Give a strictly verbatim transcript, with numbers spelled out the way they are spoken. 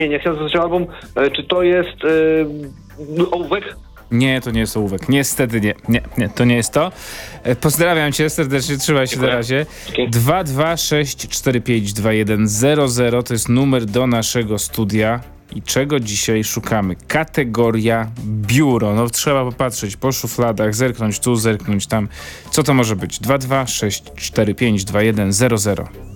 nie chciałem zaznaczyć album. E, czy to jest e, ołówek? Nie, to nie jest ołówek. Niestety nie. Nie, nie, to nie jest to. E, Pozdrawiam cię serdecznie, trzymaj się na razie. dwa dwa sześć cztery pięć dwa jeden zero zero to jest numer do naszego studia. I czego dzisiaj szukamy? Kategoria biuro. No trzeba popatrzeć po szufladach, zerknąć tu, zerknąć tam. Co to może być? dwa dwa sześć cztery pięć dwa jeden zero zero.